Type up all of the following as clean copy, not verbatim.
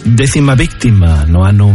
Décima víctima no ano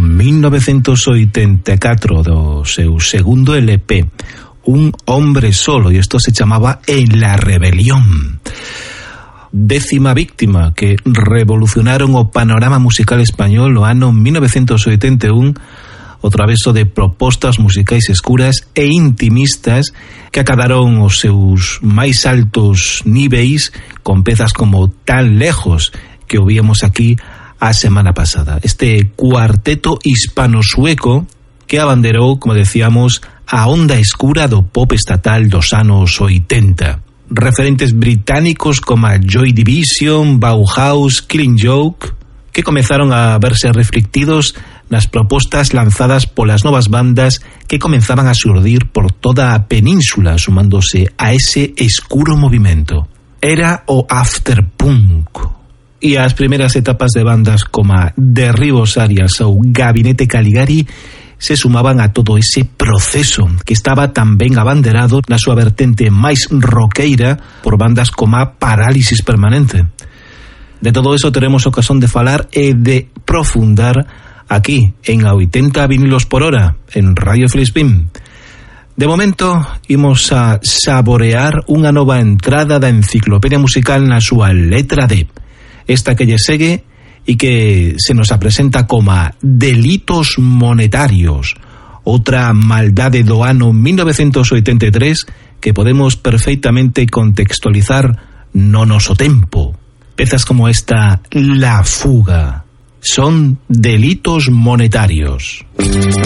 1984 do seu segundo LP, Un hombre solo, e isto se chamaba En la rebelión. Décima víctima que revolucionaron o panorama musical español no ano 1981 o traveso de propostas musicais escuras e intimistas que acadaron os seus máis altos niveis con pezas como Tan lejos que ouvíamos aquí a semana pasada. Este cuarteto hispano-sueco que abanderou, como decíamos, a onda escura do pop estatal dos anos 80. Referentes británicos como Joy Division, Bauhaus, Killing Joke, que comenzaron a verse reflectidos nas propostas lanzadas polas novas bandas que comenzaban a xurdir por toda a península, sumándose a ese escuro movimento. Era o afterpunk. E as primeiras etapas de bandas como Derribos Arias ou Gabinete Caligari se sumaban a todo ese proceso que estaba tamén abanderado na súa vertente máis roqueira por bandas como Parálisis Permanente. De todo eso teremos ocasión de falar e de profundar aquí en a 80 vinilos por hora en Radio Filispín. De momento imos a saborear unha nova entrada da enciclopedia musical na súa letra D. Esta que lle segue e que se nos apresenta como Delitos Monetarios, outra maldade do ano 1983 que podemos perfectamente contextualizar no noso tempo. Pezas como esta, La fuga, son delitos monetarios.